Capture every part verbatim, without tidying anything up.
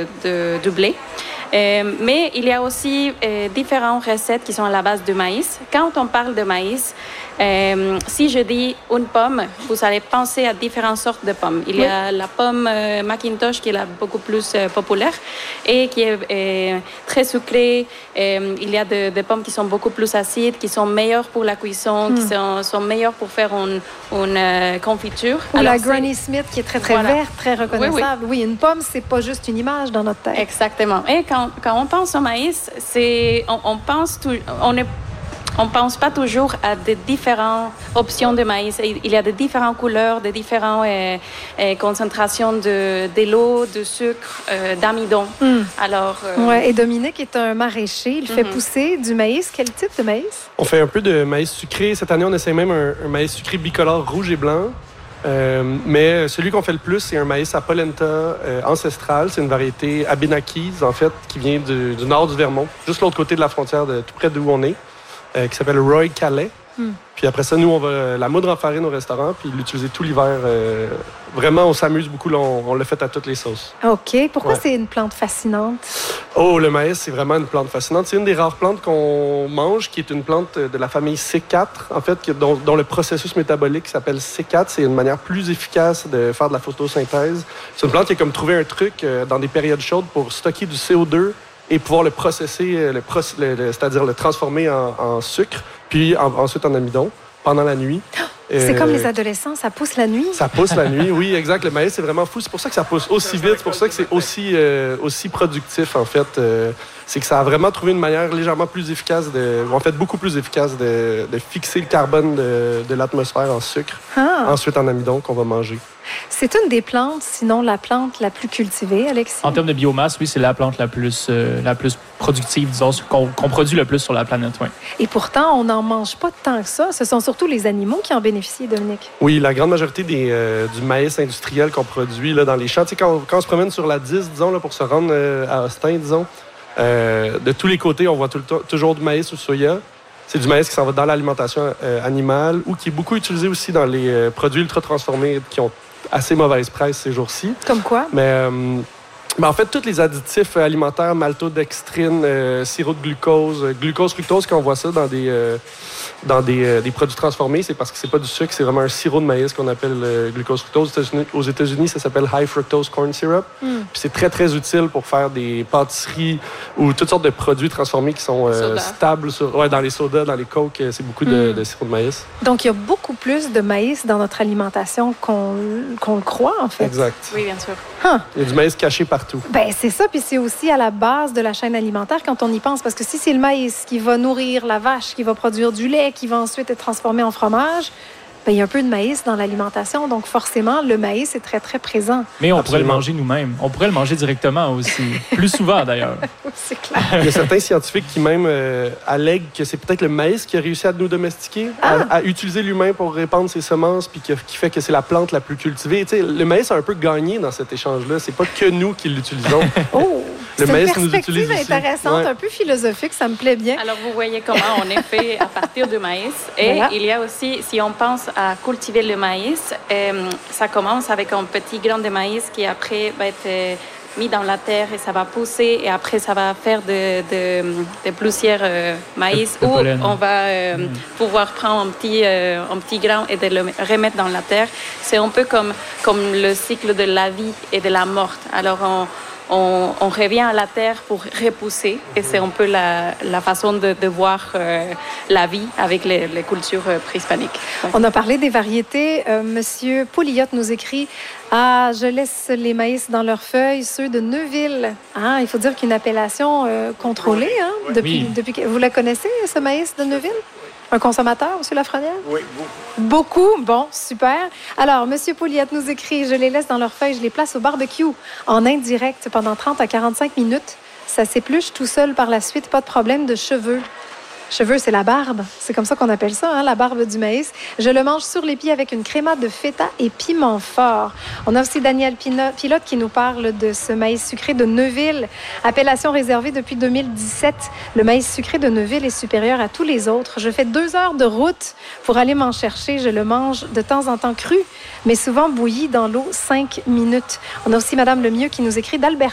de, de, de blé. Euh, mais il y a aussi euh, différentes recettes qui sont à la base de maïs. Quand on parle de maïs, euh, si je dis une pomme, vous allez penser à différentes sortes de pommes. Il y a oui. la pomme euh, Macintosh qui est la beaucoup plus euh, populaire et qui est euh, très sucrée. Euh, il y a des de pommes qui sont beaucoup plus acides, qui sont meilleures pour la cuisson, mm. qui sont, sont meilleures pour faire une, une euh, confiture. Ou Alors, la Granny Smith qui est très, très voilà. verte, très reconnaissable. Oui, oui. oui, une pomme, c'est pas juste une image dans notre tête. Exactement. Et quand Quand on pense au maïs, c'est, on, on pense tout, on ne on pense pas toujours à des différentes options de maïs. Il y a de différentes couleurs, de différentes euh, euh, concentrations de, de l'eau, de sucre, euh, d'amidon. Mm. Alors, euh... ouais. Et Dominique est un maraîcher. Il fait mm-hmm. pousser du maïs. Quel type de maïs? On fait un peu de maïs sucré. Cette année, on essaie même un, un maïs sucré bicolore rouge et blanc. Euh, mais celui qu'on fait le plus, c'est un maïs à polenta euh, ancestral. C'est une variété Abenakis, en fait, qui vient du, du nord du Vermont, juste l'autre côté de la frontière, de, tout près d'où on est, euh, qui s'appelle Roy Calais. Mm. Puis après ça, nous, on va la moudre en farine au restaurant, puis l'utiliser tout l'hiver. Euh, vraiment, on s'amuse beaucoup. Là, on, on le fait à toutes les sauces. OK. Pourquoi ouais. c'est une plante fascinante? Oh, le maïs, c'est vraiment une plante fascinante. C'est une des rares plantes qu'on mange, qui est une plante de la famille C quatre, en fait, dont, dont le processus métabolique s'appelle C quatre. C'est une manière plus efficace de faire de la photosynthèse. C'est une plante qui a comme trouvé un truc euh, dans des périodes chaudes pour stocker du C O deux et pouvoir le processer, le proc- le, le, c'est-à-dire le transformer en, en sucre, puis en, ensuite en amidon pendant la nuit. C'est euh, comme les adolescents, ça pousse la nuit? Ça pousse la nuit, oui, exact. Le maïs, c'est vraiment fou. C'est pour ça que ça pousse aussi vite. C'est pour ça que c'est aussi, euh, aussi productif, en fait. Euh, c'est que ça a vraiment trouvé une manière légèrement plus efficace, de, en fait, beaucoup plus efficace de, de fixer le carbone de, de l'atmosphère en sucre, ah. ensuite en amidon qu'on va manger. C'est une des plantes, sinon la plante la plus cultivée, Alexis? En termes de biomasse, oui, c'est la plante la plus, euh, la plus productive, disons, qu'on, qu'on produit le plus sur la planète. Oui. Et pourtant, on n'en mange pas tant que ça. Ce sont surtout les animaux qui en bénéficient, Dominique. Oui, la grande majorité des, euh, du maïs industriel qu'on produit là, dans les champs. Tu sais, quand, quand on se promène sur la dix, disons, là, pour se rendre euh, à Austin, disons, euh, de tous les côtés, on voit tout le temps, toujours du maïs ou soya. C'est du maïs qui s'en va dans l'alimentation euh, animale ou qui est beaucoup utilisé aussi dans les euh, produits ultra transformés qui ont assez mauvaise presse ces jours-ci. Comme quoi? Mais, euh, mais en fait, tous les additifs alimentaires, maltodextrine, euh, sirop de glucose, euh, glucose, fructose, quand on voit ça dans des, euh, dans des, euh, des produits transformés, c'est parce que c'est pas du sucre, c'est vraiment un sirop de maïs qu'on appelle euh, glucose, fructose. Aux États-Unis, aux États-Unis, ça s'appelle high fructose corn syrup. Mm. Puis c'est très, très utile pour faire des pâtisseries ou toutes sortes de produits transformés qui sont euh, stables sur, ouais, dans les sodas, dans les cokes. C'est beaucoup de, mm. de sirop de maïs. Donc, il y a beaucoup plus de maïs dans notre alimentation qu'on, qu'on le croit, en fait. Exact. Oui, bien sûr. Huh. Il y a du maïs caché partout. Ben c'est ça, puis c'est aussi à la base de la chaîne alimentaire quand on y pense, parce que si c'est le maïs qui va nourrir la vache, qui va produire du lait, qui va ensuite être transformé en fromage, ben, il y a un peu de maïs dans l'alimentation, donc forcément, le maïs est très, très présent. Mais on Absolument. pourrait le manger nous-mêmes. On pourrait le manger directement aussi, plus souvent d'ailleurs. C'est clair. Il y a certains scientifiques qui même euh, allèguent que c'est peut-être le maïs qui a réussi à nous domestiquer, ah. à, à utiliser l'humain pour répandre ses semences, puis qui, qui fait que c'est la plante la plus cultivée. Tu sais, le maïs a un peu gagné dans cet échange-là. C'est pas que nous qui l'utilisons. Oh! Le c'est maïs une perspective nous intéressante, ouais. un peu philosophique, ça me plaît bien. Alors, vous voyez comment on est fait à partir du maïs. Et voilà. Il y a aussi, si on pense à cultiver le maïs, euh, ça commence avec un petit grain de maïs qui après va être euh, mis dans la terre et ça va pousser et après ça va faire de, de, de plusieurs euh, maïs où on va euh, mmh. pouvoir prendre un petit, euh, un petit grain et de le remettre dans la terre. C'est un peu comme, comme le cycle de la vie et de la mort. Alors, on On, on revient à la terre pour repousser et c'est un peu la, la façon de, de voir euh, la vie avec les, les cultures euh, préhispaniques. Ouais. On a parlé des variétés. Euh, Monsieur Pouliot nous écrit « Ah, je laisse les maïs dans leurs feuilles, ceux de Neuville. » Ah, il faut dire qu'une appellation euh, contrôlée. Hein, depuis, oui. depuis, vous la connaissez, ce maïs de Neuville? Un consommateur, M. Lafrenière? Oui, beaucoup. Beaucoup? Bon, super. Alors, M. Pouliot nous écrit « Je les laisse dans leurs feuilles, je les place au barbecue en indirect pendant trente à quarante-cinq minutes. Ça s'épluche tout seul par la suite, pas de problème de cheveux. » Cheveux, c'est la barbe. C'est comme ça qu'on appelle ça, hein, la barbe du maïs. Je le mange sur les pieds avec une crémade de feta et piment fort. On a aussi Daniel Pilote qui nous parle de ce maïs sucré de Neuville. Appellation réservée depuis deux mille dix-sept. Le maïs sucré de Neuville est supérieur à tous les autres. Je fais deux heures de route pour aller m'en chercher. Je le mange de temps en temps cru, mais souvent bouilli dans l'eau cinq minutes. On a aussi Madame Lemieux qui nous écrit d'Alberta.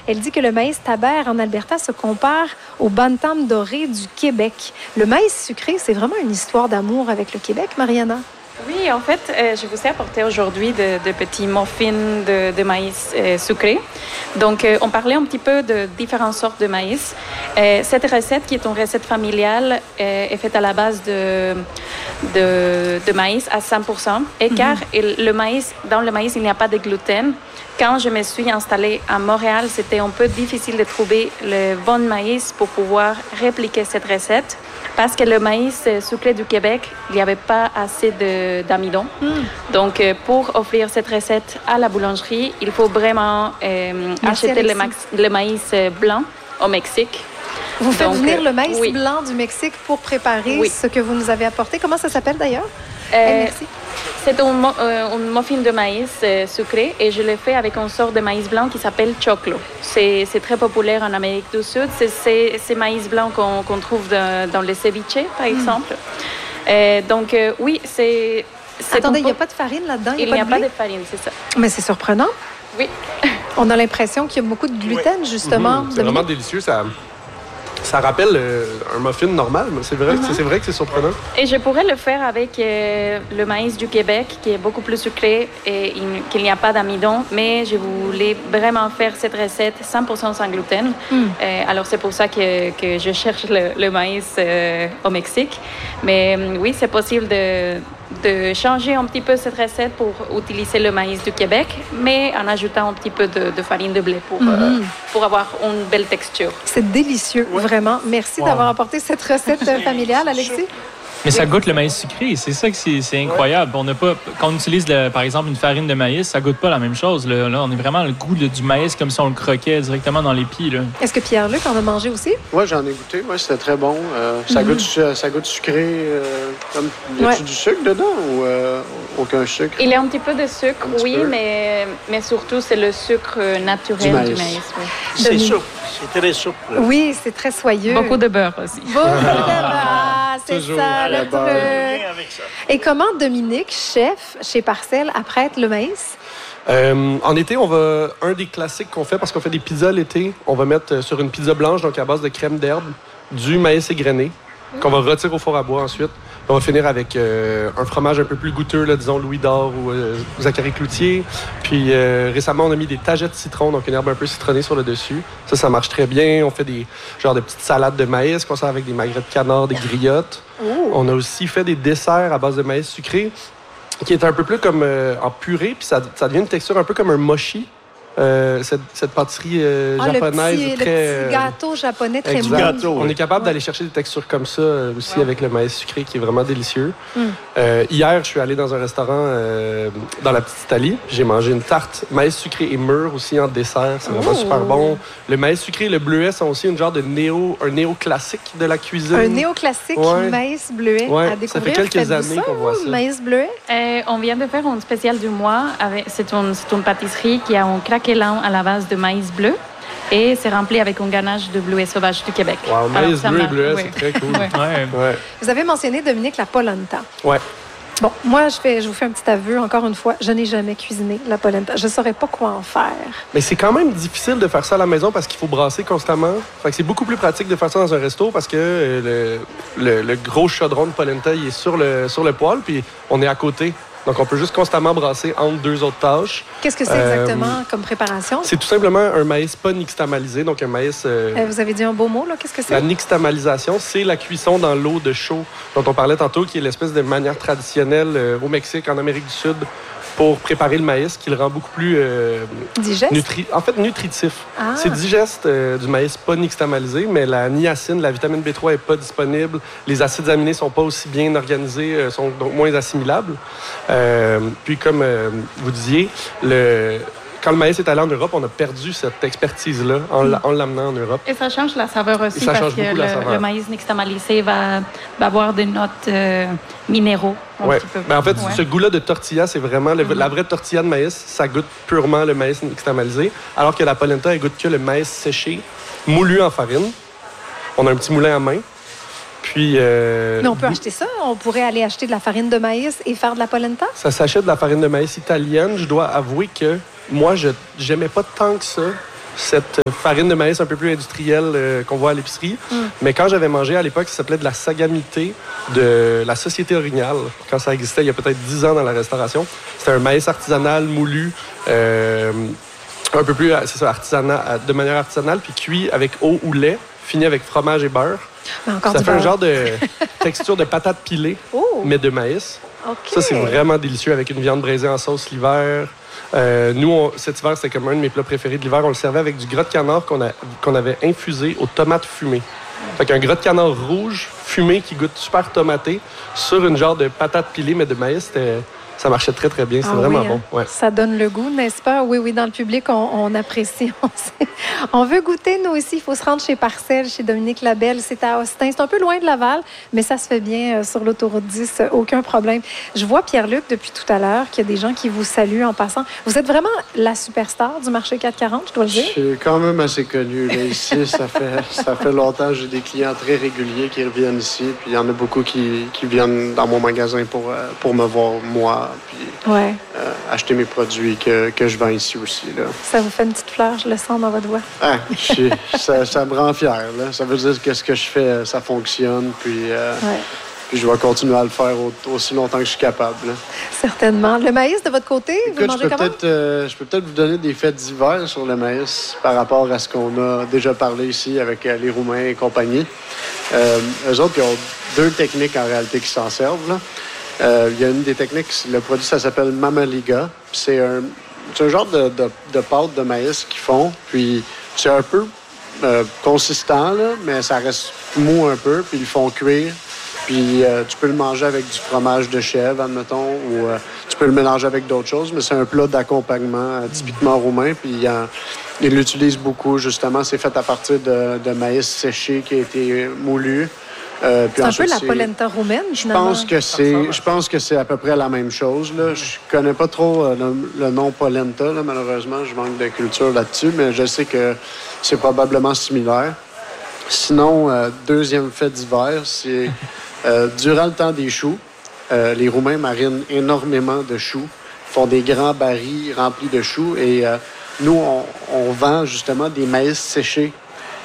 Elle dit que le maïs tabère en Alberta se compare au bantam doré du Québec. Le maïs sucré, c'est vraiment une histoire d'amour avec le Québec, Mariana? Oui, en fait, euh, je vous ai apporté aujourd'hui de, de petits muffins de, de maïs euh, sucré. Donc, euh, on parlait un petit peu de différentes sortes de maïs. Euh, cette recette, qui est une recette familiale, euh, est faite à la base de, de, de maïs à cent pour cent. Et car mm-hmm. le maïs, dans le maïs, il n'y a pas de gluten. Quand je me suis installée à Montréal, c'était un peu difficile de trouver le bon maïs pour pouvoir répliquer cette recette. Parce que le maïs sucré du Québec, il n'y avait pas assez de, d'amidon. Mm. Donc, pour offrir cette recette à la boulangerie, il faut vraiment euh, acheter le, max, le maïs blanc au Mexique. Vous faites Donc, venir le maïs oui. blanc du Mexique pour préparer oui. ce que vous nous avez apporté. Comment ça s'appelle d'ailleurs? Euh, hey, merci. C'est un, euh, un muffin de maïs euh, sucré et je l'ai fait avec une sorte de maïs blanc qui s'appelle choclo. C'est, c'est très populaire en Amérique du Sud. C'est ces, ces maïs blancs qu'on, qu'on trouve dans, dans les ceviches, par exemple. Mm. Euh, donc, euh, oui, c'est... c'est Attendez, il n'y a pas de farine là-dedans? Il n'y a, pas, de, a pas de farine, c'est ça. Mais c'est surprenant. Oui. On a l'impression qu'il y a beaucoup de gluten, oui. justement. Mm-hmm. C'est vraiment délicieux, ça... Ça rappelle euh, un muffin normal, mais c'est vrai, mm-hmm. c'est vrai que c'est surprenant. Et je pourrais le faire avec euh, le maïs du Québec, qui est beaucoup plus sucré et il, qu'il n'y a pas d'amidon, mais je voulais vraiment faire cette recette cent pour cent sans gluten. Mm. Euh, alors, c'est pour ça que, que je cherche le, le maïs euh, au Mexique. Mais euh, oui, c'est possible de... de changer un petit peu cette recette pour utiliser le maïs du Québec, mais en ajoutant un petit peu de, de farine de blé pour, mm-hmm. euh, pour avoir une belle texture. C'est délicieux, ouais. vraiment. Merci wow. d'avoir apporté cette recette familiale, Alexis. Mais ça goûte le maïs sucré, c'est ça que c'est, c'est incroyable. On n'a pas, quand on utilise, le, par exemple, une farine de maïs, ça goûte pas la même chose. Là, là on est vraiment le goût là, du maïs comme si on le croquait directement dans les pieds. Là. Est-ce que Pierre-Luc en a mangé aussi? Oui, j'en ai goûté. Moi, c'était très bon. Euh, ça, mm-hmm. goûte, ça goûte sucré. Euh, comme, y a-tu ouais. du sucre dedans ou euh, aucun sucre? Il y a un petit peu de sucre, oui, peu. mais, mais surtout, c'est le sucre naturel du maïs. Du maïs oui. C'est souple. C'est très souple. Oui, c'est très soyeux. Beaucoup de beurre aussi. Beaucoup de beurre, c'est Toujours. ça le truc. Ça. Et comment Dominique, chef chez Parcelle, apprête le maïs? Euh, en été, on va un des classiques qu'on fait parce qu'on fait des pizzas l'été. On va mettre sur une pizza blanche, donc à base de crème d'herbe, du maïs égrené, mmh. qu'on va retirer au four à bois ensuite. On va finir avec euh, un fromage un peu plus goûteux, là, disons Louis d'Or ou euh, Zachary Cloutier. Puis euh, récemment, on a mis des tagettes de citron, donc une herbe un peu citronnée sur le dessus. Ça, ça marche très bien. On fait des genres de petites salades de maïs qu'on sert avec des magrets de canard, des griottes. Ooh. On a aussi fait des desserts à base de maïs sucré, qui est un peu plus comme euh, en purée, puis ça, ça devient une texture un peu comme un mochi. Euh, cette, cette pâtisserie euh, ah, japonaise le petit, très... Le petit gâteau japonais très exact. bon. Gâteau, on est capable ouais. d'aller chercher des textures comme ça euh, aussi ouais. avec le maïs sucré qui est vraiment délicieux. Mm. Euh, hier, je suis allé dans un restaurant euh, dans la Petite Italie. J'ai mangé une tarte maïs sucré et mûr aussi en dessert. C'est vraiment oh. super bon. Le maïs sucré et le bleuet sont aussi une genre de néo, un néo-classique de la cuisine. Un néo-classique ouais. maïs bleuet ouais. à découvrir. Ça fait quelques années ça, qu'on voit ça. Maïs bleuet? Euh, on vient de faire un spécial du mois. Avec, c'est, une, c'est une pâtisserie qui a un craquelin à la base de maïs bleu et c'est rempli avec un ganache de bleuet sauvage du Québec. Wow, maïs bleu et bleuet, oui. c'est très cool. ouais. Ouais. Ouais. Vous avez mentionné, Dominique, la polenta. Oui. Bon, moi, je, fais, je vous fais un petit aveu, encore une fois, je n'ai jamais cuisiné la polenta. Je ne saurais pas quoi en faire. Mais c'est quand même difficile de faire ça à la maison parce qu'il faut brasser constamment. Fait que c'est beaucoup plus pratique de faire ça dans un resto parce que le, le, le gros chaudron de polenta, il est sur le, sur le poêle, puis on est à côté. Donc, on peut juste constamment brasser entre deux autres tâches. Qu'est-ce que c'est exactement euh, comme préparation? C'est tout simplement un maïs pas nixtamalisé, donc un maïs... Euh, euh, vous avez dit un beau mot, là. Qu'est-ce que c'est? La nixtamalisation, c'est la cuisson dans l'eau de chaux dont on parlait tantôt, qui est l'espèce de manière traditionnelle euh, au Mexique, en Amérique du Sud, pour préparer le maïs, qui le rend beaucoup plus... Euh, digeste? Nutri- en fait, nutritif. Ah. C'est digeste euh, du maïs pas nixtamalisé, mais la niacine, la vitamine B trois est pas disponible. Les acides aminés sont pas aussi bien organisés, euh, sont donc moins assimilables. Euh, puis, comme euh, vous disiez, le... quand le maïs est allé en Europe, on a perdu cette expertise-là en, mm. en l'amenant en Europe. Et ça change la saveur aussi, ça parce que le, le maïs nixtamalisé va, va avoir des notes euh, minéraux. Ouais. Ben en fait, ouais. ce goût-là de tortilla, c'est vraiment le, mm-hmm. la vraie tortilla de maïs. Ça goûte purement le maïs nixtamalisé, alors que la polenta, elle goûte que le maïs séché, moulu en farine. On a un petit moulin à main. Puis, euh, Mais on peut acheter ça? On pourrait aller acheter de la farine de maïs et faire de la polenta? Ça s'achète de la farine de maïs italienne. Je dois avouer que moi, je n'aimais pas tant que ça cette farine de maïs un peu plus industrielle euh, qu'on voit à l'épicerie. Mm. Mais quand j'avais mangé à l'époque, ça s'appelait de la sagamité de la Société Orignale, quand ça existait il y a peut-être dix ans dans la restauration. C'était un maïs artisanal moulu, euh, un peu plus, c'est ça, artisanal, de manière artisanale, puis cuit avec eau ou lait, fini avec fromage et beurre. Encore ça fait beurre. Un genre de texture de patate pilée, oh. mais de maïs. Okay. Ça, c'est vraiment délicieux avec une viande braisée en sauce l'hiver. Euh, nous, on, cet hiver, c'était comme un de mes plats préférés de l'hiver. On le servait avec du gras de canard qu'on, a, qu'on avait infusé aux tomates fumées. Fait qu'un gras de canard rouge fumé qui goûte super tomaté sur une genre de patate pilée, mais de maïs, c'était... Ça marchait très, très bien. C'est ah vraiment oui, hein? bon. Ouais. Ça donne le goût, n'est-ce pas? Oui, oui, dans le public, on, on apprécie. On, on veut goûter, nous aussi. Il faut se rendre chez Parcelles, chez Dominique Labelle. C'est à Austin. C'est un peu loin de Laval, mais ça se fait bien euh, sur l'autoroute dix. Euh, aucun problème. Je vois, Pierre-Luc, depuis tout à l'heure, qu'il y a des gens qui vous saluent en passant. Vous êtes vraiment la superstar du marché quatre quarante, je dois le dire? Je suis quand même assez connu. Là, ici, ça fait, ça fait longtemps. J'ai des clients très réguliers qui reviennent ici. Puis il y en a beaucoup qui, qui viennent dans mon magasin pour, euh, pour me voir, moi. Puis ouais. euh, acheter mes produits que, que je vends ici aussi. Là. Ça vous fait une petite fleur, je le sens dans votre voix. Ah, je, ça, ça me rend fier. Là. Ça veut dire que ce que je fais, ça fonctionne. Puis, euh, ouais. puis je vais continuer à le faire au, aussi longtemps que je suis capable. Là. Certainement. Le maïs, de votre côté, Écoute, vous mangez je peux comment? Peut-être, euh, je peux peut-être vous donner des faits divers sur le maïs par rapport à ce qu'on a déjà parlé ici avec euh, les Roumains et compagnie. Euh, eux autres, ils ont deux techniques en réalité qui s'en servent. Là. Euh, il y a une des techniques, le produit, ça s'appelle Mamaliga. C'est un, c'est un genre de, de, de pâte de maïs qu'ils font. Puis c'est un peu euh, consistant, là, mais ça reste mou un peu. Puis ils le font cuire. Puis euh, tu peux le manger avec du fromage de chèvre, admettons, ou euh, tu peux le mélanger avec d'autres choses. Mais c'est un plat d'accompagnement euh, typiquement roumain. Puis euh, ils l'utilisent beaucoup, justement. C'est fait à partir de, de maïs séché qui a été moulu. Euh, c'est un ensuite, peu la polenta roumaine, je pense que c'est, je pense que c'est à peu près la même chose. Là. Je connais pas trop euh, le, le nom polenta, là, malheureusement. Je manque de culture là-dessus, mais je sais que c'est probablement similaire. Sinon, euh, deuxième fait d'hiver, c'est euh, durant le temps des choux, euh, les Roumains marinent énormément de choux, font des grands barils remplis de choux et euh, nous, on, on vend justement des maïs séchés.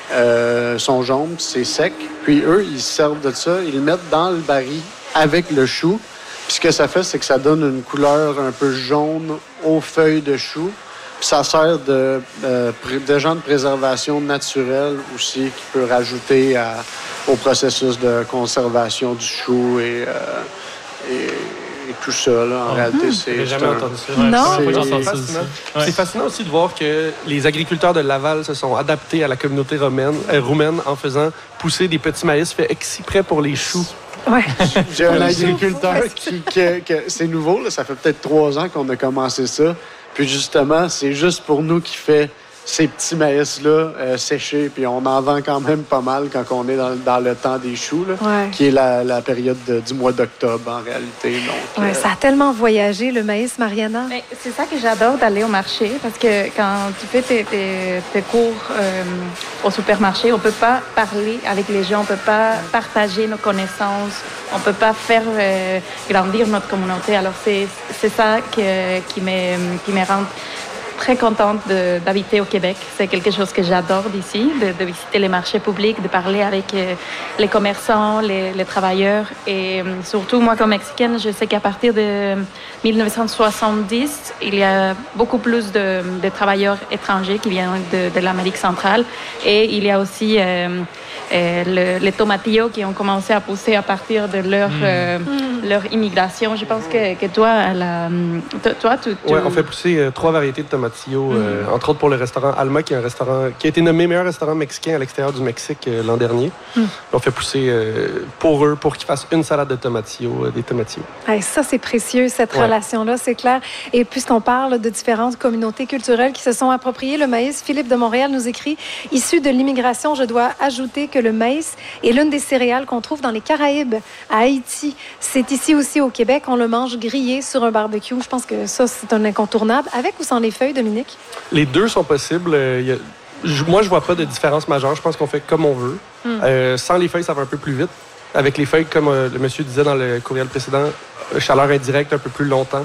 Euh, sont jaunes, c'est sec. Puis eux, ils se servent de ça, ils le mettent dans le baril avec le chou. Puis ce que ça fait, c'est que ça donne une couleur un peu jaune aux feuilles de chou. Puis ça sert de, euh, d'agent de préservation naturel aussi qui peut rajouter à, au processus de conservation du chou et, euh, et et tout ça, là, en mmh. réalité, c'est... J'ai jamais un... entendu ça. Non. C'est, c'est, fascinant. Ouais. C'est fascinant aussi de voir que les agriculteurs de Laval se sont adaptés à la communauté romaine, euh, roumaine en faisant pousser des petits maïs faits exprès pour les choux. Ouais. J'ai un agriculteur qui... qui, qui c'est nouveau, là, ça fait peut-être trois ans qu'on a commencé ça. Puis justement, c'est juste pour nous qui fait ces petits maïs-là euh, séchés, puis on en vend quand même pas mal quand on est dans, dans le temps des choux, là, ouais. qui est la, la période de, du mois d'octobre, en réalité. Donc, ouais, euh... ça a tellement voyagé, le maïs, Mariana. Mais c'est ça que j'adore d'aller au marché, parce que quand tu fais tes, tes, tes cours euh, au supermarché, on ne peut pas parler avec les gens, on ne peut pas partager nos connaissances, on ne peut pas faire euh, grandir notre communauté. Alors, c'est, c'est ça que, qui, me, qui me rend très contente de, d'habiter au Québec. C'est quelque chose que j'adore d'ici, de, de visiter les marchés publics, de parler avec euh, les commerçants, les, les travailleurs. Et euh, surtout, moi, comme Mexicaine, je sais qu'à partir de dix-neuf cent soixante-dix, il y a beaucoup plus de, de travailleurs étrangers qui viennent de, de l'Amérique centrale. Et il y a aussi euh, euh, le, les tomatillos qui ont commencé à pousser à partir de leur, mmh. euh, mmh. leur immigration. Je pense que, que toi, la, toi, tu... tu... Oui, on fait pousser euh, trois variétés de tomatillos. Mm. Euh, entre autres pour le restaurant Alma, qui est un restaurant qui a été nommé meilleur restaurant mexicain à l'extérieur du Mexique euh, l'an dernier. Mm. On fait pousser euh, pour eux, pour qu'ils fassent une salade de tomatillos, euh, des tomatillos. Hey, ça, c'est précieux, cette ouais. relation-là, c'est clair. Et puisqu'on parle de différentes communautés culturelles qui se sont appropriées le maïs, Philippe de Montréal nous écrit « Issu de l'immigration, je dois ajouter que le maïs est l'une des céréales qu'on trouve dans les Caraïbes, à Haïti. C'est ici aussi au Québec, on le mange grillé sur un barbecue. Je pense que ça, c'est un incontournable. Avec ou sans les feuilles, Dominique? Les deux sont possibles. Il y a... Moi, je vois pas de différence majeure. Je pense qu'on fait comme on veut. Mm. Euh, sans les feuilles, ça va un peu plus vite. Avec les feuilles, comme euh, le monsieur disait dans le courriel précédent, chaleur indirecte un peu plus longtemps.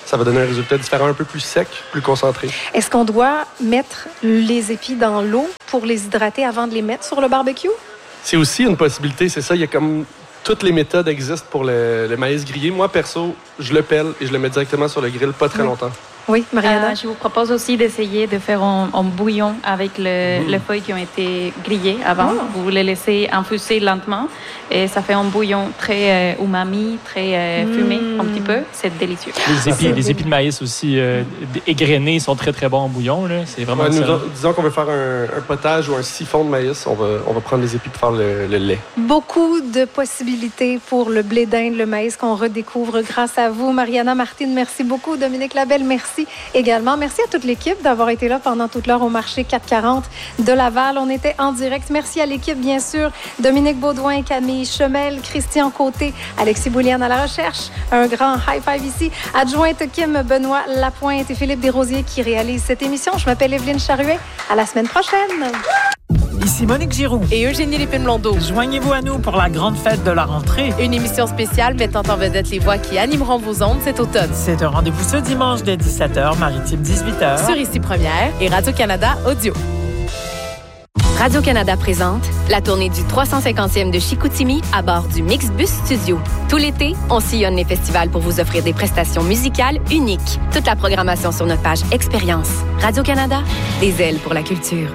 ça va donner un résultat différent, un peu plus sec, plus concentré. Est-ce qu'on doit mettre les épis dans l'eau pour les hydrater avant de les mettre sur le barbecue? C'est aussi une possibilité, c'est ça. Il y a comme... Toutes les méthodes existent pour le, le maïs grillé. Moi, perso, je le pèle et je le mets directement sur le grill, pas très oui. longtemps. Oui, Mariana? Euh, je vous propose aussi d'essayer de faire un, un bouillon avec le, mmh. les feuilles qui ont été grillées avant. Oh. Vous les laissez infuser lentement et ça fait un bouillon très euh, umami, très euh, mmh. fumé un petit peu. C'est délicieux. Les épis, les épis de maïs aussi euh, égrenés sont très, très bons en bouillon. Là. C'est vraiment ouais, nous, disons qu'on veut faire un, un potage ou un siphon de maïs, on va, on va prendre les épis pour faire le, le lait. Beaucoup de possibilités pour le blé d'Inde, le maïs qu'on redécouvre grâce à vous. Mariana Martine, merci beaucoup. Dominique Labelle, merci également. Merci à toute l'équipe d'avoir été là pendant toute l'heure au marché quatre quarante de Laval. On était en direct. Merci à l'équipe, bien sûr. Dominique Baudouin, Camille Chemel, Christian Côté, Alexis Bouliane à la recherche. Un grand high five ici. Adjointe Kim Benoît Lapointe et Philippe Desrosiers qui réalisent cette émission. Je m'appelle Evelyne Charruet. À la semaine prochaine. Ici Monique Giroux et Eugénie Lépine-Blondeau. Joignez-vous à nous pour la grande fête de la rentrée. Une émission spéciale mettant en vedette les voix qui animeront vos ondes cet automne. C'est un rendez-vous ce dimanche dès dix-sept heures, Maritime dix-huit heures. Sur Ici Première et Radio-Canada Audio. Radio-Canada présente la tournée du trois cent cinquantième de Chicoutimi à bord du Mixbus Studio. Tout l'été, on sillonne les festivals pour vous offrir des prestations musicales uniques. Toute la programmation sur notre page Expérience. Radio-Canada, des ailes pour la culture.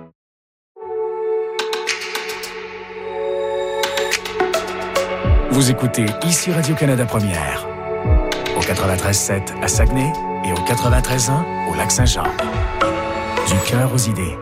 Vous écoutez ici Radio-Canada Première, au quatre-vingt-treize sept à Saguenay et au quatre-vingt-treize un au Lac-Saint-Jean. Du cœur aux idées.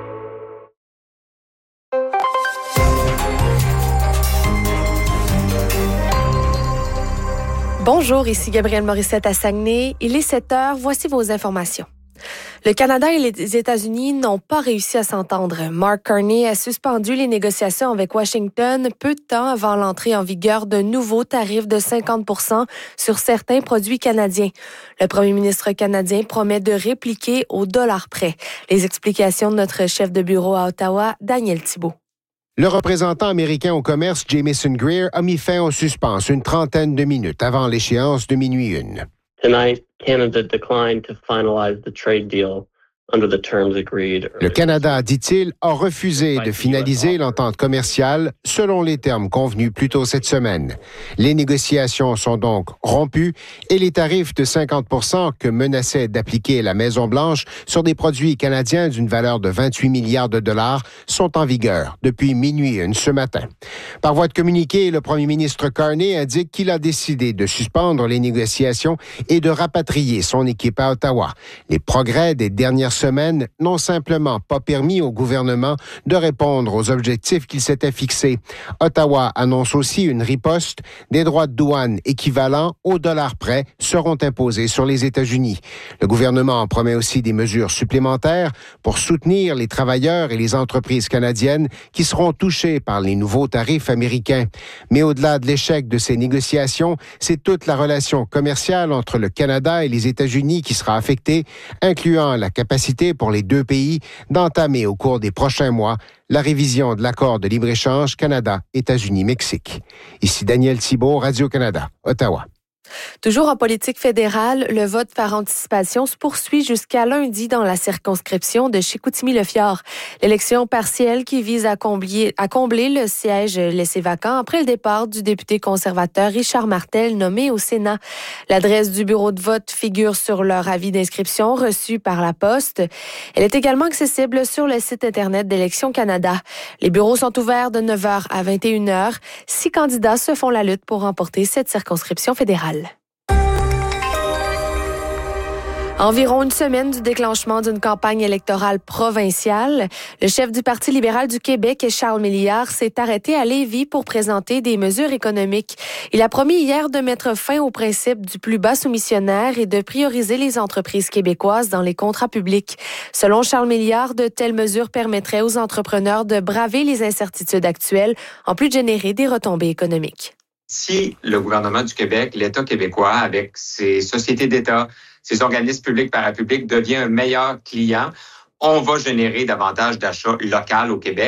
Bonjour, ici Gabrielle Morissette à Saguenay. Il est sept heures, voici vos informations. Le Canada et les États-Unis n'ont pas réussi à s'entendre. Mark Carney a suspendu les négociations avec Washington peu de temps avant l'entrée en vigueur d'un nouveau tarif de cinquante pour cent sur certains produits canadiens. Le premier ministre canadien promet de répliquer au dollar près. Les explications de notre chef de bureau à Ottawa, Daniel Thibault. Le représentant américain au commerce, Jamieson Greer, a mis fin au suspense une trentaine de minutes avant l'échéance de minuit une. Tonight, Canada declined to finalize the trade deal under the terms agreed. Le Canada, dit-il, a refusé de finaliser l'entente commerciale selon les termes convenus plus tôt cette semaine. Les négociations sont donc rompues et les tarifs de cinquante pour cent que menaçait d'appliquer la Maison-Blanche sur des produits canadiens d'une valeur de vingt-huit milliards de dollars sont en vigueur depuis minuit une ce matin. Par voie de communiqué, le premier ministre Carney indique qu'il a décidé de suspendre les négociations et de rapatrier son équipe à Ottawa. Les progrès des dernières semaines n'ont simplement pas permis au gouvernement de répondre aux objectifs qu'il s'était fixés. Ottawa annonce aussi une riposte. Des droits de douane équivalents au dollar près seront imposés sur les États-Unis. Le gouvernement promet aussi des mesures supplémentaires pour soutenir les travailleurs et les entreprises canadiennes qui seront touchés par les nouveaux tarifs américains. Mais au-delà de l'échec de ces négociations, c'est toute la relation commerciale entre le Canada et les États-Unis qui sera affectée, incluant la capacité pour les deux pays d'entamer au cours des prochains mois la révision de l'accord de libre-échange Canada-États-Unis-Mexique. Ici Daniel Thibault, Radio-Canada, Ottawa. Toujours en politique fédérale, le vote par anticipation se poursuit jusqu'à lundi dans la circonscription de Chicoutimi-Le-Fjord. L'élection partielle qui vise à combler, à combler le siège laissé vacant après le départ du député conservateur Richard Martel nommé au Sénat. L'adresse du bureau de vote figure sur leur avis d'inscription reçu par la poste. Elle est également accessible sur le site Internet d'Élections Canada. Les bureaux sont ouverts de neuf heures à vingt et une heures. Six candidats se font la lutte pour remporter cette circonscription fédérale. Environ une semaine du déclenchement d'une campagne électorale provinciale, le chef du Parti libéral du Québec, Charles Milliard, s'est arrêté à Lévis pour présenter des mesures économiques. Il a promis hier de mettre fin au principe du plus bas soumissionnaire et de prioriser les entreprises québécoises dans les contrats publics. Selon Charles Milliard, de telles mesures permettraient aux entrepreneurs de braver les incertitudes actuelles, en plus de générer des retombées économiques. Si le gouvernement du Québec, l'État québécois, avec ses sociétés d'État, ses organismes publics parapublics, devient un meilleur client, on va générer davantage d'achats locaux au Québec.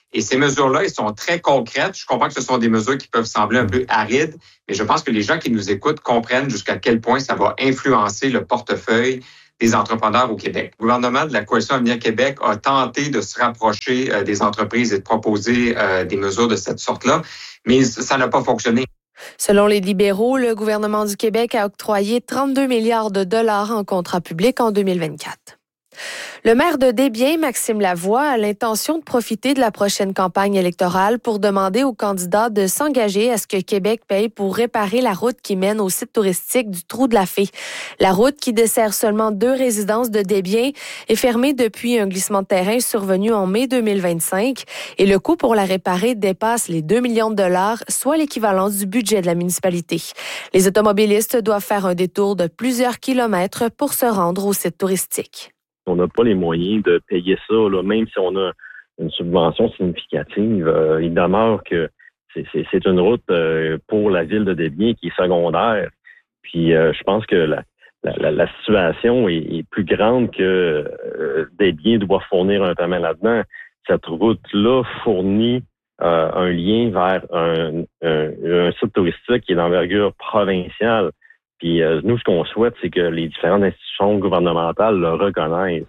Et ces mesures-là, elles sont très concrètes. Je comprends que ce sont des mesures qui peuvent sembler un peu arides, mais je pense que les gens qui nous écoutent comprennent jusqu'à quel point ça va influencer le portefeuille des entrepreneurs au Québec. Le gouvernement de la Coalition Avenir Québec a tenté de se rapprocher euh, des entreprises et de proposer euh, des mesures de cette sorte-là, mais ça n'a pas fonctionné. Selon les libéraux, le gouvernement du Québec a octroyé trente-deux milliards de dollars en contrats publics en deux mille vingt-quatre. Le maire de Desbiens, Maxime Lavoie, a l'intention de profiter de la prochaine campagne électorale pour demander aux candidats de s'engager à ce que Québec paye pour réparer la route qui mène au site touristique du Trou de la Fée. La route, qui dessert seulement deux résidences de Desbiens, est fermée depuis un glissement de terrain survenu en mai deux mille vingt-cinq et le coût pour la réparer dépasse les deux millions de dollars, soit l'équivalent du budget de la municipalité. Les automobilistes doivent faire un détour de plusieurs kilomètres pour se rendre au site touristique. On n'a pas les moyens de payer ça, là, même si on a une subvention significative. Euh, il demeure que c'est, c'est, c'est une route euh, pour la ville de Desbiens qui est secondaire. Puis euh, je pense que la, la, la situation est, est plus grande que euh, Desbiens doit fournir un paiement là-dedans. Cette route-là fournit euh, un lien vers un, un, un site touristique qui est d'envergure provinciale. Puis euh, nous, ce qu'on souhaite, c'est que les différentes institutions gouvernementales le reconnaissent.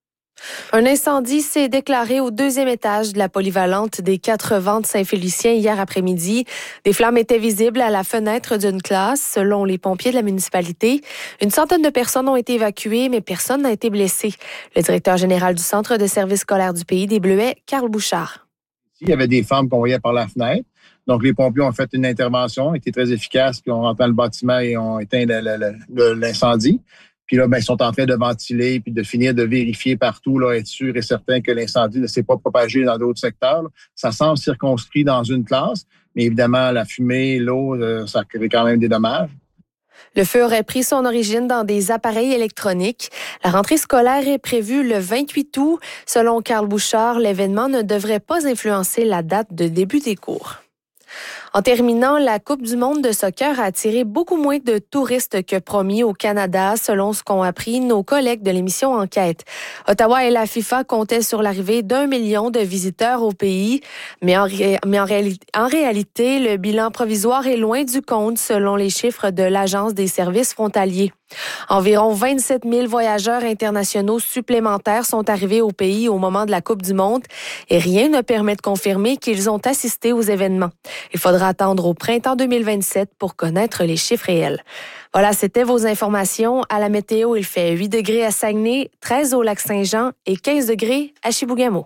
Un incendie s'est déclaré au deuxième étage de la polyvalente des Quatre Vents de Saint-Félicien hier après-midi. Des flammes étaient visibles à la fenêtre d'une classe, selon les pompiers de la municipalité. Une centaine de personnes ont été évacuées, mais personne n'a été blessé. Le directeur général du Centre de services scolaires du Pays des Bleuets, Carl Bouchard. Il y avait des femmes qu'on voyait par la fenêtre. Donc, les pompiers ont fait une intervention, étaient très efficaces, puis ont rentré dans le bâtiment et ont éteint le, le, le, l'incendie. Puis là, ben, ils sont en train de ventiler puis de finir de vérifier partout, là, être sûr et certain que l'incendie ne s'est pas propagé dans d'autres secteurs, là. Ça semble circonscrit dans une classe, mais évidemment, la fumée, l'eau, ça crée quand même des dommages. Le feu aurait pris son origine dans des appareils électroniques. La rentrée scolaire est prévue le vingt-huit août. Selon Carl Bouchard, l'événement ne devrait pas influencer la date de début des cours. En terminant, la Coupe du monde de soccer a attiré beaucoup moins de touristes que promis au Canada, selon ce qu'ont appris nos collègues de l'émission Enquête. Ottawa et la FIFA comptaient sur l'arrivée d'un million de visiteurs au pays, mais en, ré... mais en, réali... en réalité, le bilan provisoire est loin du compte, selon les chiffres de l'Agence des services frontaliers. Environ vingt-sept mille voyageurs internationaux supplémentaires sont arrivés au pays au moment de la Coupe du monde et rien ne permet de confirmer qu'ils ont assisté aux événements. Il faudra attendre au printemps deux mille vingt-sept pour connaître les chiffres réels. Voilà, c'était vos informations. À la météo, il fait huit degrés à Saguenay, treize au Lac-Saint-Jean et quinze degrés à Chibougamau.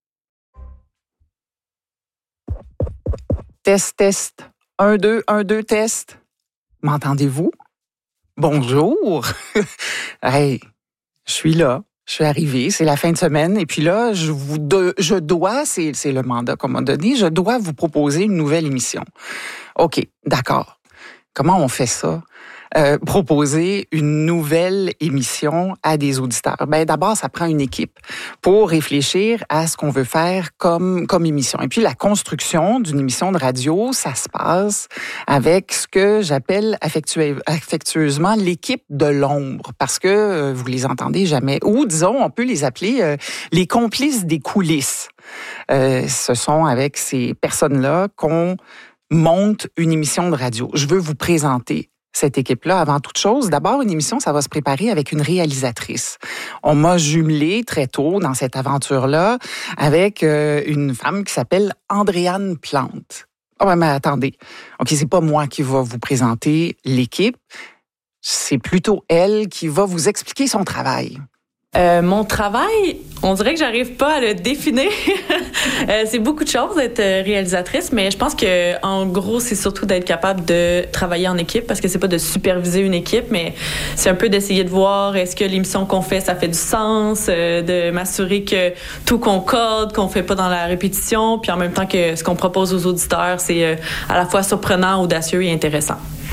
Test, test. Un, deux, un, deux, test. M'entendez-vous? Bonjour. Hey, je suis là. Je suis arrivée. C'est la fin de semaine. Et puis là, je vous de, je dois, c'est, c'est le mandat qu'on m'a donné, je dois vous proposer une nouvelle émission. OK, d'accord. Comment on fait ça? Euh, proposer une nouvelle émission à des auditeurs. Ben d'abord, ça prend une équipe pour réfléchir à ce qu'on veut faire comme comme émission. Et puis la construction d'une émission de radio, ça se passe avec ce que j'appelle affectueux, affectueusement l'équipe de l'ombre, parce que euh, vous les entendez jamais. Ou disons, on peut les appeler euh, les complices des coulisses. Euh, ce sont avec ces personnes-là qu'on monte une émission de radio. Je veux vous présenter cette équipe-là, avant toute chose. D'abord, une émission, ça va se préparer avec une réalisatrice. On m'a jumelé très tôt dans cette aventure-là avec euh, une femme qui s'appelle Andréane Plante. Oh, mais attendez. OK, c'est pas moi qui va vous présenter l'équipe. C'est plutôt elle qui va vous expliquer son travail. Euh, mon travail, on dirait que j'arrive pas à le définir. euh, c'est beaucoup de choses d'être réalisatrice, mais je pense que en gros, c'est surtout d'être capable de travailler en équipe, parce que c'est pas de superviser une équipe, mais c'est un peu d'essayer de voir est-ce que l'émission qu'on fait, ça fait du sens, euh, de m'assurer que tout concorde, qu'on fait pas dans la répétition, puis en même temps que ce qu'on propose aux auditeurs, c'est euh, à la fois surprenant, audacieux et intéressant.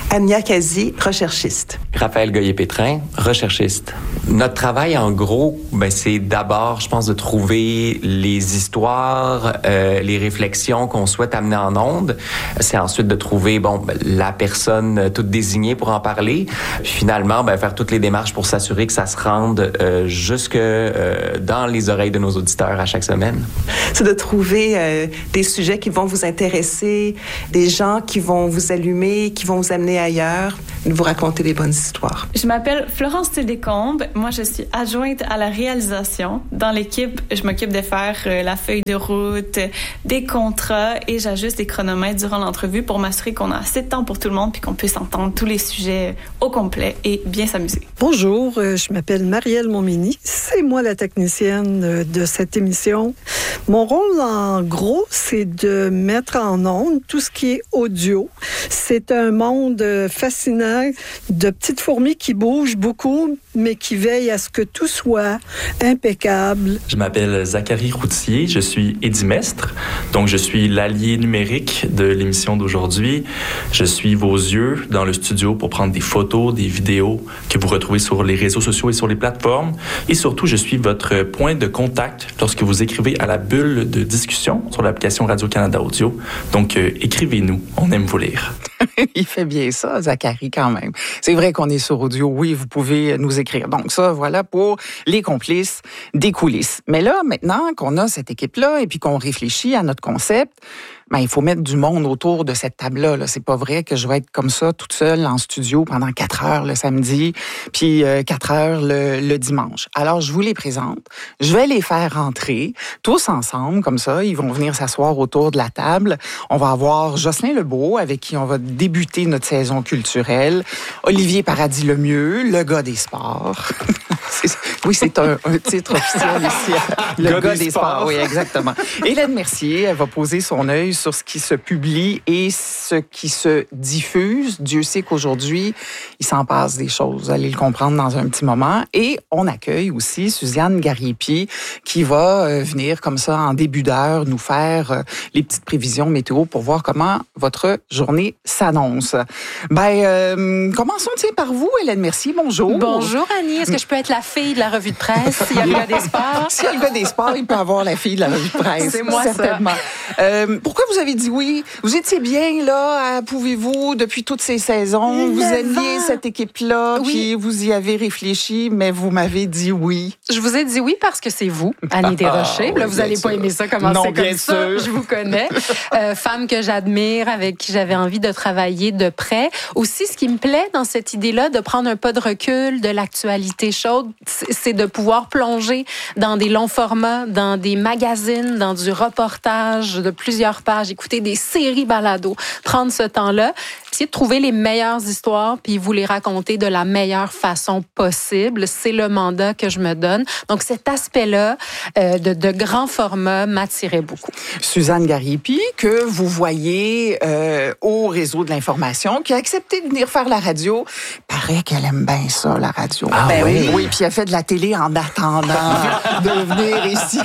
Ania Kazi, recherchiste. Raphaël Goyer-Pétrin, recherchiste. Notre travail, en gros, ben, c'est d'abord, je pense, de trouver les histoires, euh, les réflexions qu'on souhaite amener en ondes. C'est ensuite de trouver, bon, ben, la personne toute désignée pour en parler. Puis finalement, ben, faire toutes les démarches pour s'assurer que ça se rende euh, jusque euh, dans les oreilles de nos auditeurs à chaque semaine. C'est de trouver euh, des sujets qui vont vous intéresser, des gens qui vont vous allumer, qui vont vous amener ailleurs, vous raconter des bonnes histoires. Je m'appelle Florence Télécombe. Moi, je suis adjointe à la réalisation. Dans l'équipe, je m'occupe de faire euh, la feuille de route, des contrats et j'ajuste les chronomètres durant l'entrevue pour m'assurer qu'on a assez de temps pour tout le monde puis qu'on puisse entendre tous les sujets au complet et bien s'amuser. Bonjour, euh, je m'appelle Marielle Montminy. C'est moi la technicienne de cette émission. Mon rôle, en gros, c'est de mettre en onde tout ce qui est audio. C'est un monde fascinant de petites fourmis qui bougent beaucoup, mais qui veillent à ce que tout soit impeccable. Je m'appelle Zachary Routier, je suis édimestre, donc je suis l'allié numérique de l'émission d'aujourd'hui. Je suis vos yeux dans le studio pour prendre des photos, des vidéos que vous retrouvez sur les réseaux sociaux et sur les plateformes. Et surtout, je suis votre point de contact lorsque vous écrivez à la bulle de discussion sur l'application Radio-Canada Audio. Donc, euh, écrivez-nous, on aime vous lire. Il fait bien ça, Zachary, quand même. C'est vrai qu'on est sur audio. Oui, vous pouvez nous écrire. Donc ça, voilà pour les complices des coulisses. Mais là, maintenant qu'on a cette équipe-là et puis qu'on réfléchit à notre concept, ben, il faut mettre du monde autour de cette table-là. Là. C'est pas vrai que je vais être comme ça, toute seule en studio pendant quatre heures le samedi, puis euh, quatre heures le, le dimanche. Alors, je vous les présente. Je vais les faire rentrer tous ensemble, comme ça. Ils vont venir s'asseoir autour de la table. On va avoir Jocelyn Lebeau, avec qui on va débuter notre saison culturelle. Olivier Paradis-Lemieux, le gars des sports. c'est, oui, c'est un, un titre officiel ici. Le gars, gars des, des sports. sports. Oui, exactement. Hélène Mercier, elle va poser son œil sur ce qui se publie et ce qui se diffuse. Dieu sait qu'aujourd'hui, il s'en passe des choses. Vous allez le comprendre dans un petit moment. Et on accueille aussi Suzanne Gariepi qui va euh, venir comme ça en début d'heure nous faire euh, les petites prévisions météo pour voir comment votre journée s'annonce. Ben, euh, commençons par vous, Hélène Mercier. Bonjour. Bonjour, Annie. Est-ce que je peux être la fille de la revue de presse? S'il y a le gars des sports? S'il y a le gars des sports, il peut avoir la fille de la revue de presse. C'est moi, certainement. ça. Euh, pourquoi vous avez dit oui? Vous étiez bien là, à Pouvez-vous, depuis toutes ces saisons. Vous aimiez cette équipe-là, oui. Puis vous y avez réfléchi, mais vous m'avez dit oui. Je vous ai dit oui parce que c'est vous, Annie Desrochers. Ah, là, oui, vous n'allez pas aimer ça, commencer non, comme ça. Sûr. Je vous connais. Euh, femme que j'admire, avec qui j'avais envie de travailler de près. Aussi, ce qui me plaît dans cette idée-là, de prendre un pas de recul de l'actualité chaude, c'est de pouvoir plonger dans des longs formats, dans des magazines, dans du reportage de plusieurs pages, écouter des séries balados, prendre ce temps-là, essayer de trouver les meilleures histoires puis vous les raconter de la meilleure façon possible. C'est le mandat que je me donne. Donc, cet aspect-là euh, de, de grand format m'attirait beaucoup. Suzanne Gariepi, que vous voyez euh, au réseau de l'information, qui a accepté de venir faire la radio. Paraît qu'elle aime bien ça, la radio. Ah, ben oui. Oui, puis elle fait de la télé en attendant de venir ici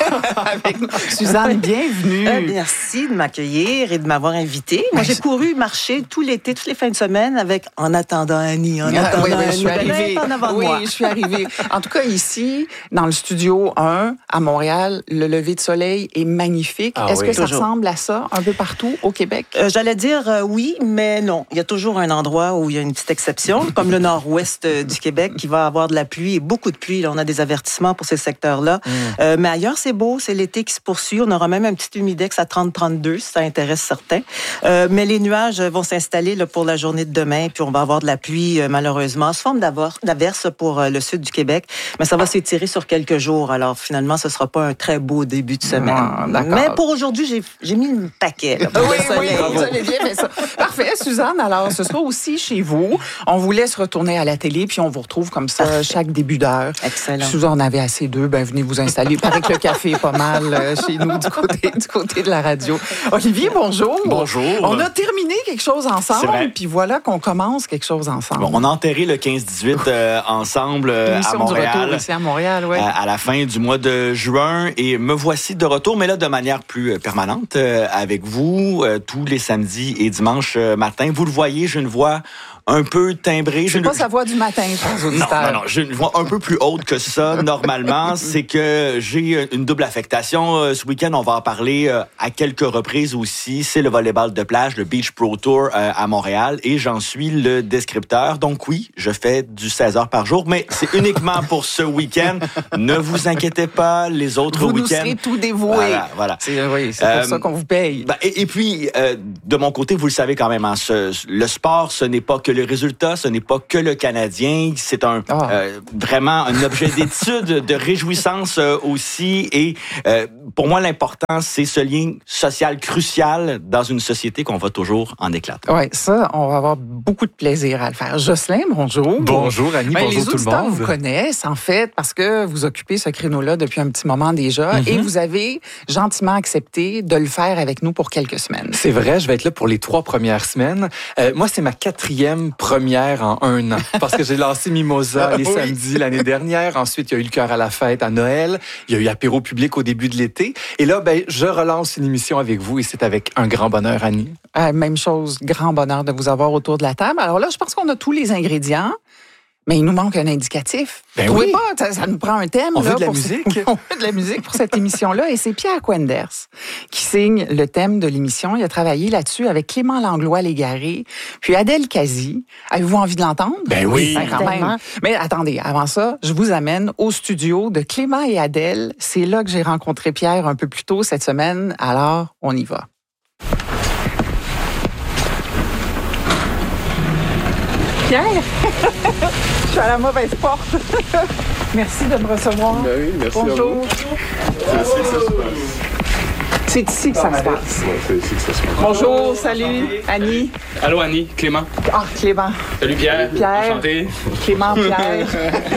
avec nous. Suzanne, bienvenue. Euh, merci de m'accueillir et de m'avoir invitée. Moi, j'ai couru marcher tout l'été, toutes les fins de semaine avec En attendant Annie, En attendant oui, oui, Annie. Je suis arrivée. En avant de oui, moi. je suis arrivée. En tout cas, ici, dans le studio un, à Montréal, le lever de soleil est magnifique. Ah, Est-ce oui. que ça toujours. ressemble à ça un peu partout au Québec? Euh, j'allais dire euh, oui, mais non. Il y a toujours un endroit où il y a une petite exception, comme le nord-ouest euh, du Québec, qui va avoir de la pluie et beaucoup de pluie. Là, on a des avertissements pour ces secteurs-là. Mm. Euh, mais ailleurs, c'est beau. C'est l'été qui se poursuit. On aura même un petit humidex à trente à trente-deux, si ça intéresse certains. Euh, mais les nuages vont s'installer là, pour la journée de demain, puis on va avoir de la pluie, euh, malheureusement, sous forme d'averse pour euh, le sud du Québec. Mais ça va s'étirer sur quelques jours. Alors, finalement, ce ne sera pas un très beau début de semaine. Ah, mais pour aujourd'hui, j'ai, j'ai mis le paquet. Là, pour oui, le soleil. oui, vous avez bien fait ça. Parfait, Suzanne. Alors, ce sera aussi chez vous. On vous laisse retourner à la télé, puis on vous retrouve comme ça Parfait. chaque début d'heure. Excellent. Si vous en avez assez d'eux, ben venez vous installer. Il paraît que le café est pas mal euh, chez nous, du côté, du côté de la radio. Olivier, bonjour. Bonjour. On a terminé quelque chose ensemble, puis voilà qu'on commence quelque chose ensemble. Bon, on a enterré le quinze dix-huit euh, ensemble euh, à Montréal. Du retour ici à Montréal, ouais. À, à la fin du mois de juin. Et me voici de retour, mais là, de manière plus permanente, euh, avec vous, euh, tous les samedis et dimanches euh, matin. Vous le voyez, j'ai une voix un peu timbrée. C'est pas sa voix du matin, chers auditeurs. Non, non, non, j'ai une voix un peu plus haute que ça. Normalement, c'est que j'ai une double affectation. Euh, ce week-end, on va en parler euh, à quelques reprises aussi. C'est le volleyball de plage, le Beach Pro Tour euh, à Montréal, et j'en suis le descripteur. Donc oui, je fais du seize heures par jour, mais c'est uniquement pour ce week-end. Ne vous inquiétez pas, les autres vous week-ends... Vous nous serez tout dévoués. Voilà, voilà. C'est, oui, c'est euh, pour ça qu'on vous paye. Ben, et, et puis, euh, de mon côté, vous le savez quand même, hein, ce, le sport, ce n'est pas que le résultat, ce n'est pas que le Canadien, c'est un oh. euh, vraiment un objet d'étude, de réjouissance euh, aussi. Et euh, pour moi, l'important, c'est ce lien social crucial dans une société qu'on va toujours en éclater. Oui, ça, on va avoir beaucoup de plaisir à le faire. Jocelyn, bonjour. Bonjour, Annie, ben, bonjour tout le monde. Les auditeurs vous connaissent, en fait, parce que vous occupez ce créneau-là depuis un petit moment déjà, mm-hmm. et vous avez gentiment accepté de le faire avec nous pour quelques semaines. C'est vrai, je vais être là pour les trois premières semaines. Euh, moi, c'est ma quatrième première en un an, parce que j'ai lancé Mimosa les oui. samedis l'année dernière. Ensuite, il y a eu le cœur à la fête à Noël. Il y a eu apéro public au début de l'été. Et là, ben, je relance une émission avec vous et c'est avec un grand bonheur, Annie. Euh, même chose, grand bonheur de vous avoir autour de la table. Alors là, je pense qu'on a tous les ingrédients. Mais il nous manque un indicatif. Ben Vous oui. trouvez pas? Ça, ça nous prend un thème. On là, veut de la pour musique. Ce... On veut de la musique pour cette émission-là. Et c'est Pierre Quenders qui signe le thème de l'émission. Il a travaillé là-dessus avec Clément Langlois-Légaré, puis Adèle Cazy. Avez-vous envie de l'entendre? Ben oui. Ben, quand même. Mais attendez, avant ça, je vous amène au studio de Clément et Adèle. C'est là que j'ai rencontré Pierre un peu plus tôt cette semaine. Alors, on y va. Pierre, je suis à la mauvaise porte. Merci de me recevoir. Ben oui, merci. Bonjour. C'est ici que ça se passe. C'est ici que ça se passe. Ouais, c'est ici que ça se passe. Bonjour, salut, Annie. Allô, Annie, Clément. Ah, Clément. Salut, Pierre. Pierre. Enchanté. Clément, Pierre.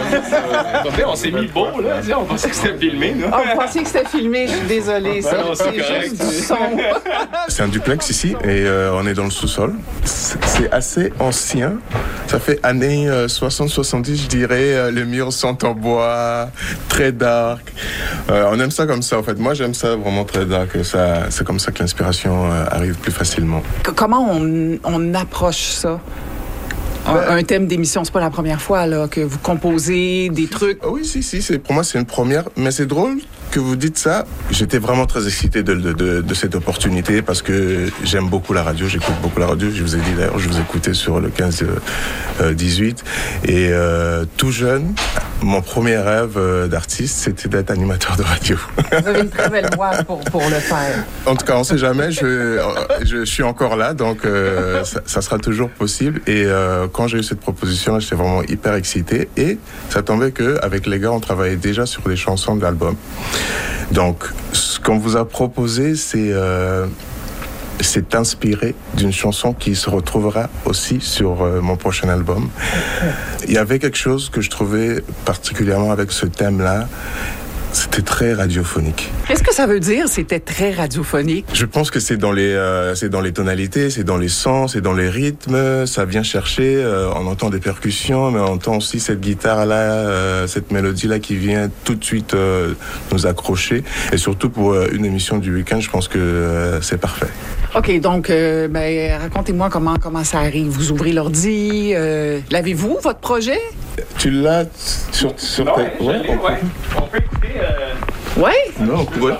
On s'est mis beau, là. On pensait que c'était filmé, là. Ah, vous pensiez que c'était filmé, je suis désolée. Ben non, c'est, c'est juste du son. C'est un duplex ici et euh, on est dans le sous-sol. C'est assez ancien. Ça fait années euh, soixante soixante-dix, je dirais. Euh, les murs sont en bois, très dark. Euh, on aime ça comme ça, en fait. Moi, j'aime ça vraiment très dark. Ça, c'est comme ça que l'inspiration euh, arrive plus facilement. Comment on, on approche ça? Un, ben, un thème d'émission, c'est pas la première fois là, que vous composez des trucs. Oui, si, si. C'est, pour moi, c'est une première. Mais c'est drôle que vous dites ça. J'étais vraiment très excité de, de, de, de cette opportunité parce que j'aime beaucoup la radio. J'écoute beaucoup la radio. Je vous ai dit d'ailleurs, je vous écoutais sur le quinze dix-huit. Et euh, tout jeune, mon premier rêve euh, d'artiste, c'était d'être animateur de radio. Vous avez une très belle voix pour, pour le faire. En tout cas, on ne sait jamais. Je, je suis encore là, donc euh, ça, ça sera toujours possible. Et euh, quand j'ai eu cette proposition, j'étais vraiment hyper excité. Et ça tombait qu'avec les gars, on travaillait déjà sur des chansons de l'album. Donc, ce qu'on vous a proposé, c'est, euh, c'est inspiré d'une chanson qui se retrouvera aussi sur euh, mon prochain album. Il y avait quelque chose que je trouvais particulièrement avec ce thème-là. C'était très radiophonique. Qu'est-ce que ça veut dire, c'était très radiophonique? Je pense que c'est dans les, euh, c'est dans les tonalités, c'est dans les sons, c'est dans les rythmes. Ça vient chercher, euh, on entend des percussions, mais on entend aussi cette guitare-là, euh, cette mélodie-là qui vient tout de suite euh, nous accrocher. Et surtout pour euh, une émission du week-end, je pense que euh, c'est parfait. OK, donc, euh, ben, racontez-moi comment, comment ça arrive. Vous ouvrez l'ordi, euh, l'avez-vous, votre projet? Tu l'as sur, sur non, ta... ouais, ouais, on, ouais. on peut écouter... Euh... Oui? Non, ouais.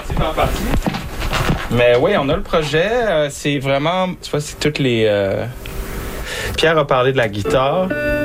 Mais oui, on a le projet. Euh, c'est vraiment... Tu vois, c'est toutes les... Euh... Pierre a parlé de la guitare.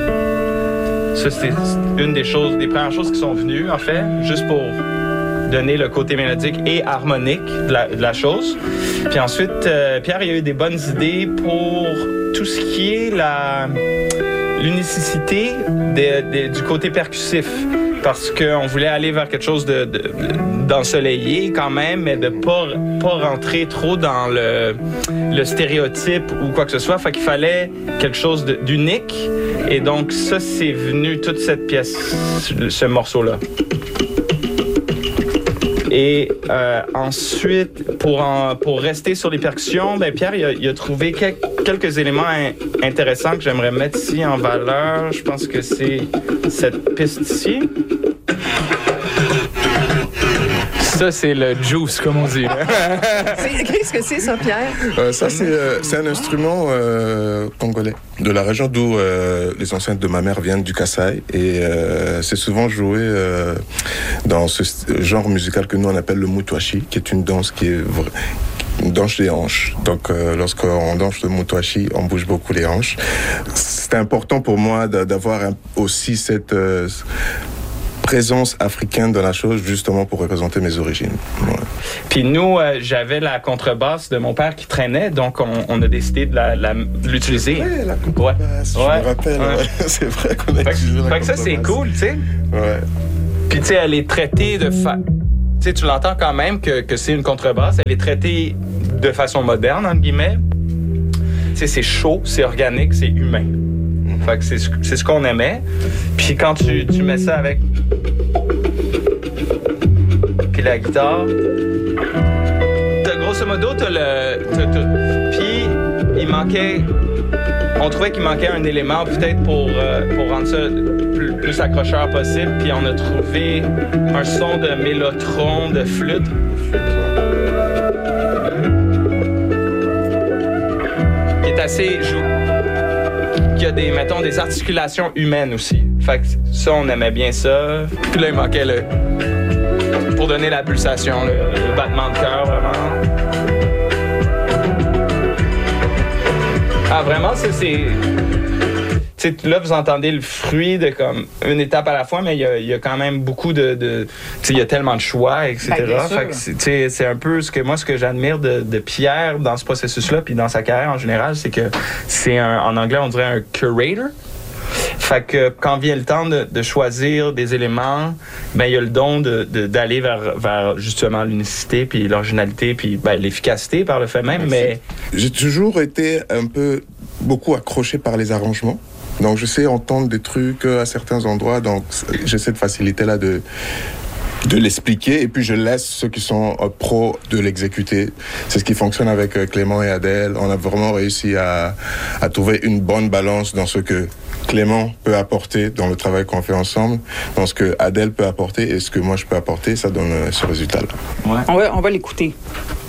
Ça, c'est une des choses, des premières choses qui sont venues, en fait, juste pour donner le côté mélodique et harmonique de la, de la chose. Puis ensuite, euh, Pierre il a eu des bonnes idées pour tout ce qui est la... l'unicité de, de, du côté percussif, parce qu'on voulait aller vers quelque chose de, de, d'ensoleillé quand même, mais de pas, pas rentrer trop dans le, le stéréotype ou quoi que ce soit. Fait qu'il fallait quelque chose de, d'unique. Et donc ça, c'est venu toute cette pièce, ce morceau-là. Et euh, ensuite, pour, en, pour rester sur les percussions, ben Pierre, il a, il a trouvé quel, quelques éléments in, intéressants que j'aimerais mettre ici en valeur. Je pense que c'est cette piste ici. Ça, c'est le juice, comme on dit. Qu'est-ce que c'est, ça, Pierre? Euh, ça, c'est, euh, c'est un instrument euh, congolais, de la région d'où euh, les ancêtres de ma mère viennent, du Kasaï. Et euh, c'est souvent joué euh, dans ce genre musical que nous, on appelle le moutouachi, qui est une danse qui est... une danse des hanches. Donc, euh, lorsqu'on danse le moutouachi, on bouge beaucoup les hanches. C'est important pour moi d'avoir un, aussi cette... Euh, présence africaine dans la chose, justement pour représenter mes origines. Ouais. Puis nous, euh, j'avais la contrebasse de mon père qui traînait, donc on, on a décidé de, la, la, de l'utiliser. Ouais, la contrebasse, ouais. Je me rappelle. Ouais. Ouais. C'est vrai qu'on a fait utilisé que, la fait que ça, c'est cool, tu sais. Ouais. Puis tu sais, elle est traitée de... Fa... Tu sais, tu l'entends quand même que, que c'est une contrebasse. Elle est traitée de façon moderne, entre guillemets. Tu sais, c'est chaud, c'est organique, c'est humain. Fait que c'est, c'est ce qu'on aimait. Puis quand tu, tu mets ça avec... Puis la guitare... T'as, grosso modo, t'as le... T'as, t'as... Puis il manquait... On trouvait qu'il manquait un élément peut-être pour, euh, pour rendre ça plus, plus accrocheur possible. Puis on a trouvé un son de mélotron, de flûte. Qui est assez... Qui a des, mettons, des articulations humaines aussi. Fait que ça, on aimait bien ça. Puis là, il manquait le... Pour donner la pulsation, le, le battement de cœur, vraiment. Ah, vraiment, ça, c'est... Tu sais, là, vous entendez le fruit de comme une étape à la fois, mais il y a, il y a quand même beaucoup de... de tu sais, il y a tellement de choix, et cetera. Ben, fait que c'est, tu sais, c'est un peu ce que moi, ce que j'admire de, de Pierre dans ce processus-là, puis dans sa carrière en général, c'est que c'est un, en anglais, on dirait un curator. Fait que quand vient le temps de, de choisir des éléments, ben il y a le don de, de, d'aller vers, vers justement l'unicité, puis l'originalité, puis ben, l'efficacité par le fait même, mais... J'ai toujours été un peu, beaucoup accroché par les arrangements. Donc, je sais entendre des trucs à certains endroits, donc j'ai cette facilité-là de, de l'expliquer, et puis je laisse ceux qui sont pros de l'exécuter. C'est ce qui fonctionne avec Clément et Adèle. On a vraiment réussi à, à trouver une bonne balance dans ce que Clément peut apporter dans le travail qu'on fait ensemble, dans ce que Adèle peut apporter et ce que moi je peux apporter. Ça donne ce résultat-là. Ouais. On va, on va l'écouter.